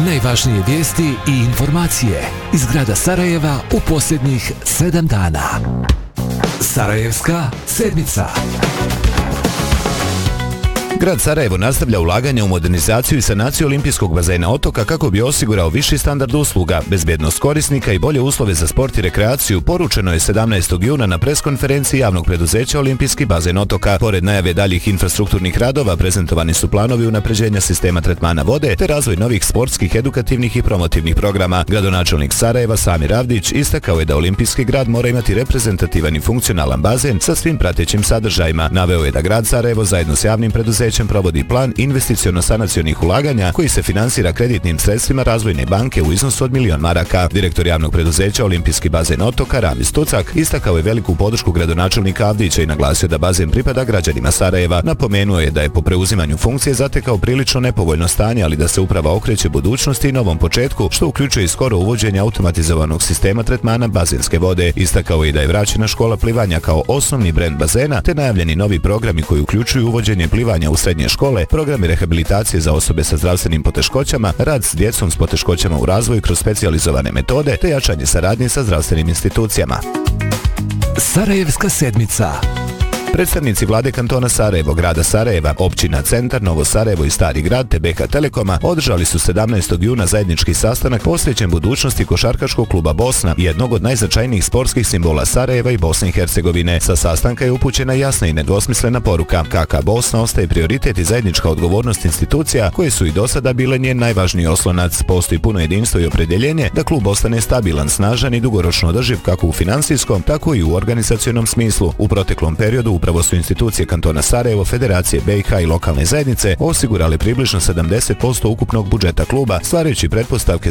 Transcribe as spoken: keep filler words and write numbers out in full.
Najvažnije vijesti i informacije iz grada Sarajeva u posljednjih sedam dana. Sarajevska sedmica. Grad Sarajevo nastavlja ulaganje u modernizaciju i sanaciju olimpijskog bazena otoka kako bi osigurao viši standard usluga, bezbjednost korisnika i bolje uslove za sport i rekreaciju, poručeno je sedamnaestog juna na preskonferenciji javnog preduzeća Olimpijski bazen otoka. Pored najave daljih infrastrukturnih radova, prezentovani su planovi unapređenja sistema tretmana vode te razvoj novih sportskih, edukativnih i promotivnih programa. Gradonačelnik Sarajeva Samir Avdić istakao je da Olimpijski grad mora imati reprezentativan i funkcionalan bazen sa svim pratećim sadržajima. Naveo je da grad Sarajevo zajedno s javnim preduzećem provodi plan investiciono-sanacionih ulaganja koji se finansira kreditnim sredstvima Razvojne banke u iznosu od milion maraka. Direktor javnog preduzeća Olimpijski bazen otoka Ramiz Tucak istakao je veliku podršku gradonačelnika Avdića i naglasio da bazen pripada građanima Sarajeva. Napomenuo je da je po preuzimanju funkcije zatekao prilično nepovoljno stanje, ali da se uprava okreće budućnosti i novom početku, što uključuje i skoro uvođenje automatizovanog sistema tretmana bazenske vode. Istakao je da je vraćena škola plivanja kao osnovni brend bazena, te najavljeni novi programi koji uključuju uvođenje plivanja u srednje škole, programi rehabilitacije za osobe sa zdravstvenim poteškoćama, rad s djecom s poteškoćama u razvoju kroz specijalizovane metode, te jačanje saradnje sa zdravstvenim institucijama. Sarajevska sedmica. Predstavnici vlade kantona Sarajevo, grada Sarajeva, općina Centar, Novo Sarajevo i Stari grad te B H Telekoma održali su sedamnaestog juna zajednički sastanak posvećen budućnosti košarkaškog kluba Bosna, jednog od najznačajnijih sportskih simbola Sarajeva i Bosne i Hercegovine. Sa sastanka je upućena jasna i nedvosmislena poruka. K K Bosna ostaje prioritet i zajednička odgovornost institucija koje su i do sada bile njen najvažniji oslonac. Postoji puno jedinstvo i opredjeljenje da klub ostane stabilan, snažan i dugoročno održiv kako u financijskom, tako i u organizacionom smislu. U proteklom periodu upravo su institucije kantona Sarajevo, Federacije B i H i lokalne zajednice osigurale približno sedamdeset posto ukupnog budžeta kluba, stvarajući pretpostavke